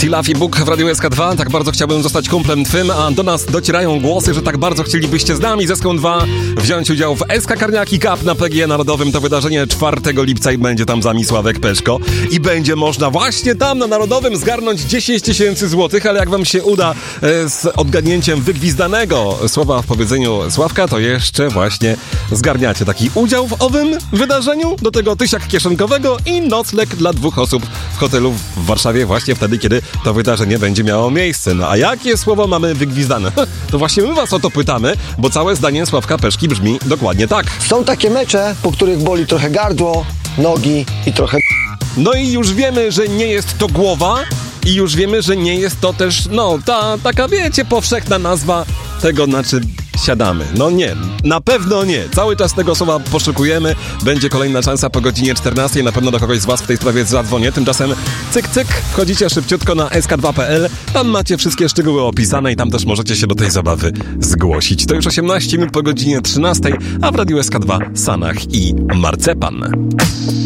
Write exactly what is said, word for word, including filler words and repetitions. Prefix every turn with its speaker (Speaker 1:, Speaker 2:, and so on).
Speaker 1: Tilaf i Bóg w Radiu S K dwa. Tak bardzo chciałbym zostać kumplem twym, a do nas docierają głosy, że tak bardzo chcielibyście z nami, z S K dwa, wziąć udział w S K Karniaki Cup na P G E Narodowym. To wydarzenie czwartego lipca i będzie tam z nami Sławek Peszko. I będzie można właśnie tam na Narodowym zgarnąć dziesięć tysięcy złotych, ale jak wam się uda e, z odgadnięciem wygwizdanego słowa w powiedzeniu Sławka, to jeszcze właśnie zgarniacie taki udział w owym wydarzeniu. Do tego tysiak kieszonkowego i nocleg dla dwóch osób w hotelu w Warszawie właśnie wtedy, kiedy to wydarzenie będzie miało miejsce. No a jakie słowo mamy wygwizdane? To właśnie my was o to pytamy, bo całe zdanie Sławka Peszki brzmi dokładnie tak.
Speaker 2: Są takie mecze, po których boli trochę gardło, nogi i trochę...
Speaker 1: No i już wiemy, że nie jest to głowa i już wiemy, że nie jest to też, no, ta taka, wiecie, powszechna nazwa tego, na czym siadamy. No nie, na pewno nie. Cały czas tego słowa poszukujemy. Będzie kolejna szansa po godzinie czternastej. Na pewno do kogoś z was w tej sprawie zadzwonię. Tymczasem cyk, cyk, wchodzicie szybciutko na S K dwa kropka P L. Tam macie wszystkie szczegóły opisane i tam też możecie się do tej zabawy zgłosić. To już osiemnaście minut po godzinie trzynastej, a w Radiu S K dwa Sanach i Marcepan.